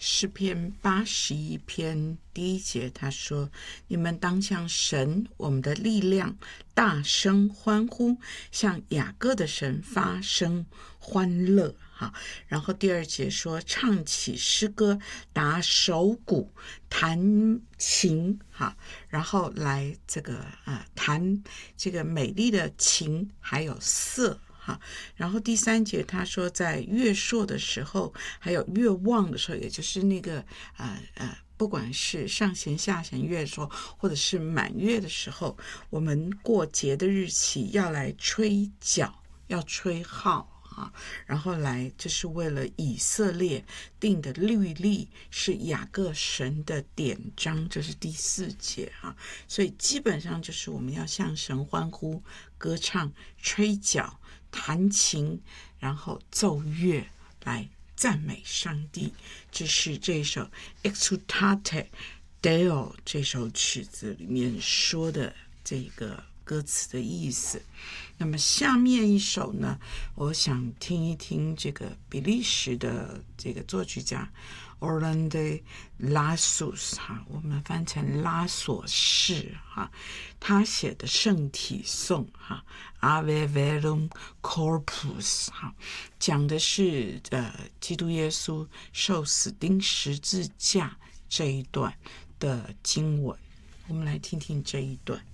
诗篇81篇第1节，他说：你们当向神我们的力量大声欢呼，向雅各的神发声欢乐。然后第2节说，唱起诗歌，打手鼓，弹琴。然后来弹这个美丽的琴还有瑟。然后第3节他说，在月朔的时候还有月望的时候，也就是那个不管是上弦下弦月朔或者是满月的时候，我们过节的日期要来吹角，要吹号。然后这是为了以色列定的律例，是雅各神的典章，这是第4节。所以基本上就是我们要向神欢呼、歌唱、吹角、弹琴，然后奏乐来赞美上帝。这是这首 Exultate Deo 这首曲子里面说的这个歌词的意思。那么下面一首呢，我想听一听这个比利时的这个作曲家 Orlando Lassus， 我们翻成拉索士，他写的圣体颂Ave Verum Corpus， 讲的是基督耶稣受死钉十字架这一段的经文。我们来听听这一段。